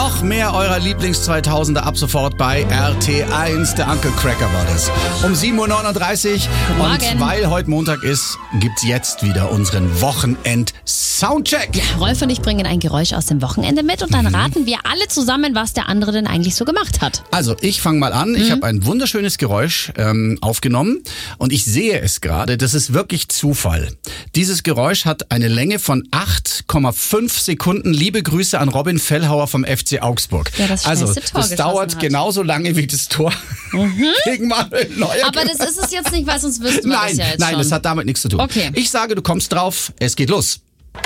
Noch mehr eurer Lieblings-2000er ab sofort bei RT1. Der Uncle Cracker war das. Um 7.39 Uhr. Und weil heute Montag ist, gibt's jetzt wieder unseren Wochenend-Soundcheck. Ja, Rolf und ich bringen ein Geräusch aus dem Wochenende mit und dann raten wir alle zusammen, was der andere denn eigentlich so gemacht hat. Also, ich fange mal an. Ich habe ein wunderschönes Geräusch aufgenommen und ich sehe es gerade. Das ist wirklich Zufall. Dieses Geräusch hat eine Länge von 8,5 Sekunden. Liebe Grüße an Robin Fellhauer vom FC Augsburg. Ja, das also, Tor das dauert genauso lange wie das Tor gegen Manuel Neuer. Aber das ist es jetzt nicht, weil sonst wüssten wir das ja jetzt Nein, schon. das hat damit nichts zu tun. Okay. Ich sage, du kommst drauf. Es geht los.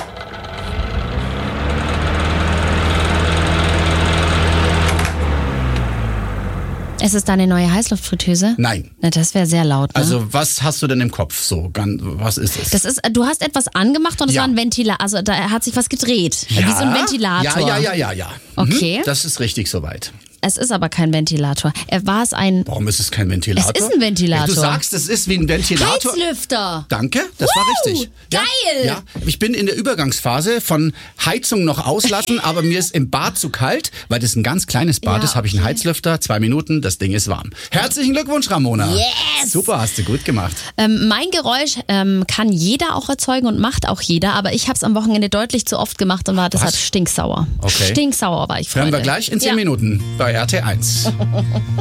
Es ist deine neue Heißluftfritteuse? Nein. Na, das wäre sehr laut, ne? Also, was hast du denn im Kopf? So, was ist es? Du hast etwas angemacht und es Ja. war ein Ventilator. Also, da hat sich was gedreht. Wie so ein Ventilator. Ja. Okay. Das ist richtig soweit. Es ist aber kein Ventilator. War es ein Warum ist es kein Ventilator? Es ist ein Ventilator. Du sagst, es ist wie ein Ventilator. Heizlüfter? Danke, das war richtig. Ja, geil! Ja, ich bin in der Übergangsphase von Heizung noch auslassen, aber mir ist im Bad zu kalt, weil das ein ganz kleines Bad Ja, ist, habe ich einen Heizlüfter, 2 Minuten, das Ding ist warm. Herzlichen Glückwunsch, Ramona. Yes! Super, hast du gut gemacht. Mein Geräusch kann jeder auch erzeugen und macht auch jeder, aber ich habe es am Wochenende deutlich zu oft gemacht und war deshalb stinksauer. Okay. Stinksauer war ich, Freunde. Hören wir gleich in 10 Minuten bei RT1.